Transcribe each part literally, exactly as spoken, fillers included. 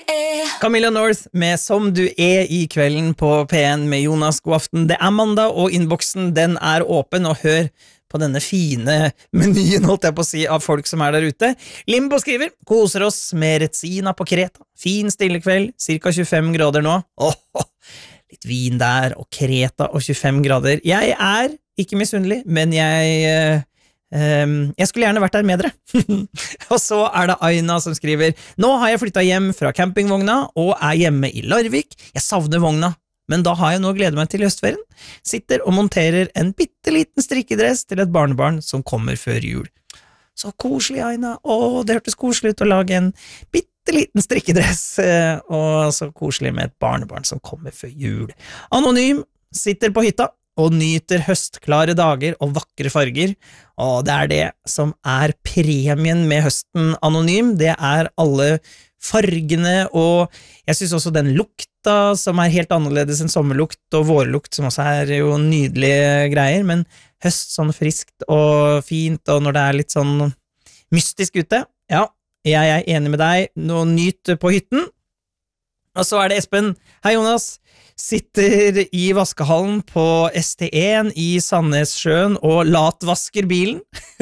Camilla North med Som du er I kvelden på P en med Jonas. God aften, det er mandag, og innboksen den er åpen, og hør på denne fine menyen, holdt jeg på å si, av folk som er der ute. Limbo skriver, koser oss med Retsina på Kreta. Fin stille kveld, cirka tjuefem grader nå. Åh, litt vin der, og Kreta og tjuefem grader. Jeg er ikke misunnelig, men jeg... Um, jeg skulle gjerne vært der med dere. Og så er det Aina som skriver, nå har jeg flyttet hjem fra campingvogna og er hjemme I Larvik. Jeg savner vogna, men da har jeg nå gledet meg til høstferien. Sitter og monterer en bitteliten strikkedress til et barnebarn som kommer før jul. Så koselig, Aina. Åh, det hørtes koselig ut å lage en bitteliten strikkedress, og så koselig med et barnebarn som kommer før jul. Anonym sitter på hytta og nyter høstklare dager og vakre farger, og det er det som er premien med høsten Anonym, det er alle fargene, og jeg synes også den lukta som er helt annerledes enn sommerlukt og vårlukt, som også er jo nydelige greier, men høst sånn friskt og fint, og når det er litt sånn mystisk ute, ja, jeg er enig med deg, nå nyt på hytten. Og så er det Espen, hei Jonas, sitter I vaskehallen på S T en I Sandnessjøen og latvasker bilen.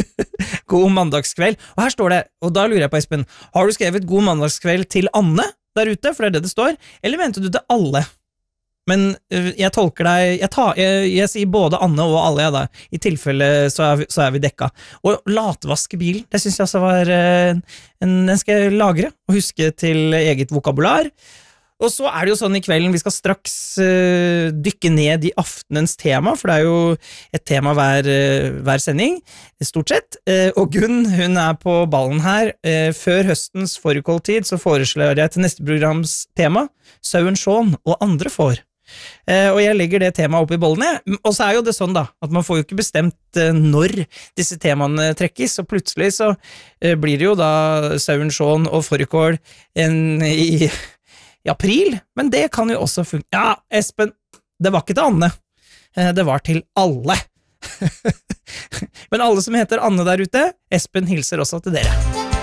God mandagskveld. Og her står det, og da lurer jeg på Espen, har du skrevet god mandagskveld til Anne der ute, for det er det det står, eller mente du til alle? Men uh, jeg tolker deg, jeg, tar, jeg, jeg sier både Anne og alle, ja da. I tilfelle så er, vi, så er vi dekka. Og latvaske bilen, det synes jeg også var uh, en, den skal jeg lagre og huske til eget vokabular. Og så er det jo sånn I kvelden, vi skal straks uh, dykke ned I aftenens tema, for det er jo et tema hver, uh, hver sending, stort sett. Uh, og Gunn, hun er på ballen her. Uh, før høstens forutkoldtid så foreslår jeg til neste programs tema, Sauen Sjån og andre får. Uh, og jeg legger det temaet opp I bollene, og så er jo det sånn da, at man får jo ikke bestemt uh, når disse temaene trekkes, og plutselig så uh, blir det jo da Sauen Sjån og forukål I... I april, men det kan jo også funke. Ja, Espen, det var ikke til Anne. Det var til alle. Men alle som heter Anne der ute, Espen hilser også til dere.